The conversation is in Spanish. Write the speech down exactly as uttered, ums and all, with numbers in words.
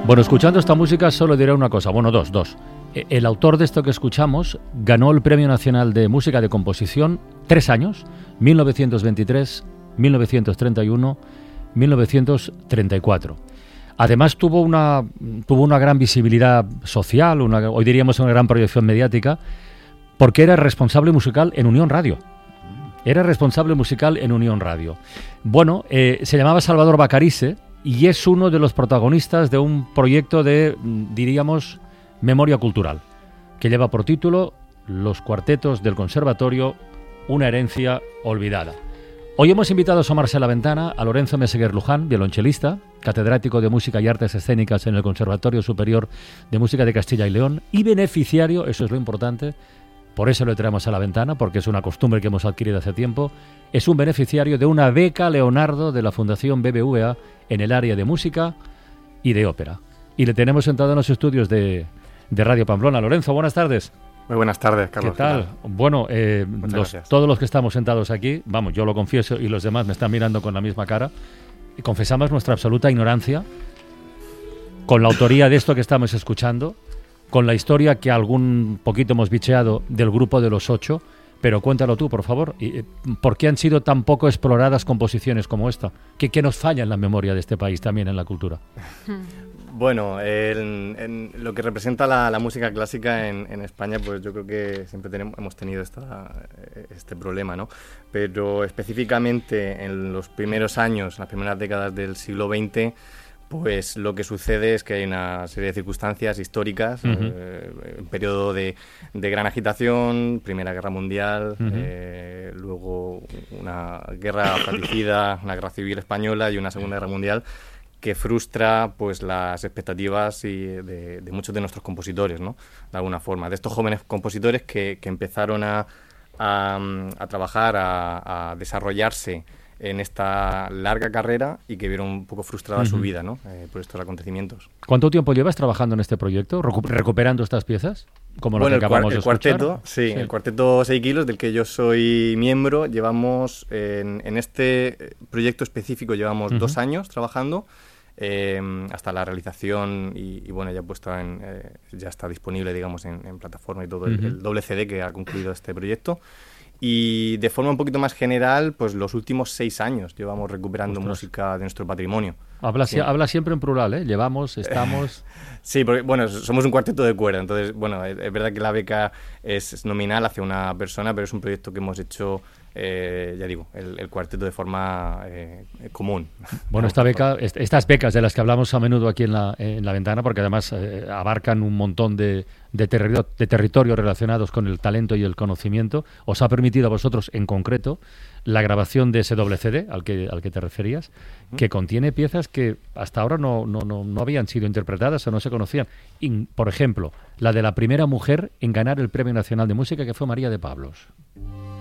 Bueno, escuchando esta música solo diré una cosa, bueno, dos, dos. El autor de esto que escuchamos ganó el Premio Nacional de Música de Composición tres años, mil novecientos veintitrés, mil novecientos treinta y uno, mil novecientos treinta y cuatro. Además tuvo una, tuvo una gran visibilidad social, una, hoy diríamos una gran proyección mediática, porque era responsable musical en Unión Radio. Era responsable musical en Unión Radio. Bueno, eh, se llamaba Salvador Bacarice y es uno de los protagonistas de un proyecto de, diríamos, memoria cultural, que lleva por título Los cuartetos del Conservatorio, una herencia olvidada. Hoy hemos invitado a asomarse a la ventana a Lorenzo Meseguer Luján, violonchelista, catedrático de Música y Artes Escénicas en el Conservatorio Superior de Música de Castilla y León y beneficiario, eso es lo importante, por eso lo traemos a la ventana, porque es una costumbre que hemos adquirido hace tiempo, es un beneficiario de una beca Leonardo de la Fundación B B V A en el área de música y de ópera. Y le tenemos sentado en los estudios de, de Radio Pamplona. Lorenzo, buenas tardes. Muy buenas tardes, Carlos. ¿Qué tal? ¿Qué tal? Bueno, eh, los, todos los que estamos sentados aquí, vamos, yo lo confieso y los demás me están mirando con la misma cara, y confesamos nuestra absoluta ignorancia con la autoría de esto que estamos escuchando, con la historia que algún poquito hemos bicheado del grupo de los ocho, pero cuéntalo tú, por favor. ¿Por qué han sido tan poco exploradas composiciones como esta? ¿Qué, qué nos falla en la memoria de este país, también en la cultura? Bueno, en, en lo que representa la, la música clásica en, en España, pues yo creo que siempre tenemos, hemos tenido esta, este problema, ¿no? Pero específicamente en los primeros años, en las primeras décadas del siglo veinte, pues lo que sucede es que hay una serie de circunstancias históricas, uh-huh. eh, un periodo de, de gran agitación, Primera Guerra Mundial, uh-huh. eh, luego una guerra fratricida, una guerra civil española y una Segunda Guerra Mundial, que frustra pues las expectativas y de, de muchos de nuestros compositores, ¿no? De alguna forma, de estos jóvenes compositores que, que empezaron a, a, a trabajar, a, a desarrollarse en esta larga carrera y que vieron un poco frustrada uh-huh. su vida, ¿no? Eh, por estos acontecimientos. ¿Cuánto tiempo llevas trabajando en este proyecto, recu- recuperando estas piezas? Como bueno, lo que acabamos el, cuar- el de escuchar. cuarteto, sí, sí, el cuarteto seis kilos, del que yo soy miembro, llevamos en, en este proyecto específico llevamos uh-huh. dos años trabajando. Eh, hasta la realización y, y bueno, ya puesta en, eh, ya está disponible, digamos, en, en plataforma y todo, uh-huh. el, el doble C D que ha concluido este proyecto. Y de forma un poquito más general, pues los últimos seis años llevamos recuperando Ostras. música de nuestro patrimonio. Habla, sí. habla siempre en plural, ¿eh? Llevamos, estamos... Sí, porque bueno, somos un cuarteto de cuerda, entonces, bueno, es, es verdad que la beca es nominal hacia una persona, pero es un proyecto que hemos hecho, eh, ya digo, el, el cuarteto de forma eh, común. Bueno, esta beca, est- estas becas de las que hablamos a menudo aquí en la, en la ventana, porque además eh, abarcan un montón de, de, terri- de territorios relacionados con el talento y el conocimiento, os ha permitido a vosotros, en concreto, la grabación de ese doble C D al que, al que te referías, que contiene piezas que hasta ahora no, no, no, no habían sido interpretadas o no se conocían. Y, por ejemplo, la de la primera mujer en ganar el Premio Nacional de Música, que fue María de Pablos.